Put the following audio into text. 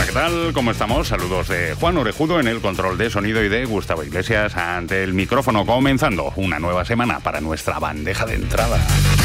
¿qué tal? ¿Cómo estamos? Saludos de Juan Orejudo en el control de sonido y de Gustavo Iglesias ante el micrófono, comenzando una nueva semana para nuestra bandeja de entrada.